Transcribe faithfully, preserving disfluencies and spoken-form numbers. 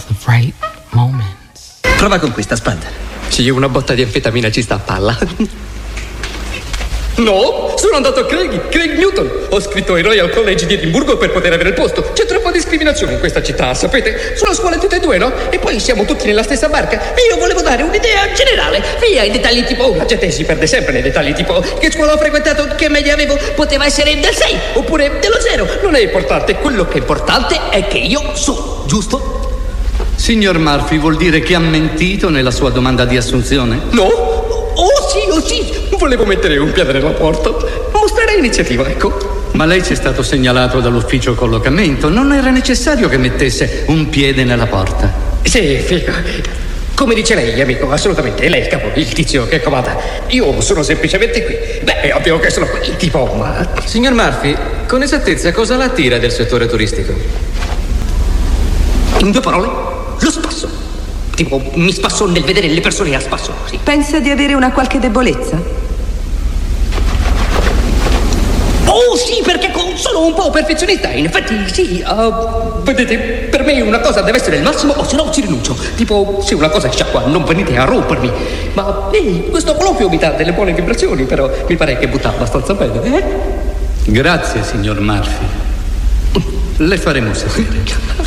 the right moments. Prova con questa spalla. Sì, una botta di anfetamina ci sta a palla. No, sono andato a Craig, Craig Newton. Ho scritto ai Royal College di Edimburgo per poter avere il posto. C'è troppa discriminazione in questa città, sapete? Sono scuole tutte e due, no? E poi siamo tutti nella stessa barca. E io volevo dare un'idea generale. Via i dettagli tipo... La gente si perde sempre nei dettagli tipo... Che scuola ho frequentato, che media avevo. Poteva essere del sei, oppure dello zero. Non è importante. Quello che è importante è che io so, giusto? Signor Murphy, vuol dire che ha mentito nella sua domanda di assunzione? No? Oh sì, oh sì. Volevo mettere un piede nella porta. Mostrerei iniziativa, ecco. Ma lei ci è stato segnalato dall'ufficio collocamento. Non era necessario che mettesse un piede nella porta. Sì, figa. Come dice lei, amico, assolutamente. Lei è il capo, il tizio che comanda. Io sono semplicemente qui. Beh, è ovvio che sono qui, tipo, ma... Signor Murphy, con esattezza cosa la attira del settore turistico? In due parole, lo spasso. Tipo, mi spasso nel vedere le persone a spasso, così. Pensa di avere una qualche debolezza? Oh sì, perché sono un po' perfezionista. In effetti sì, uh, vedete, per me una cosa deve essere il massimo o se no ci rinuncio. Tipo, se una cosa è sciacqua non venite a rompermi. Ma ehi, questo colloquio mi dà delle buone vibrazioni, però mi pare che butta abbastanza bene, eh? Grazie, signor Murphy. Le faremo sapere.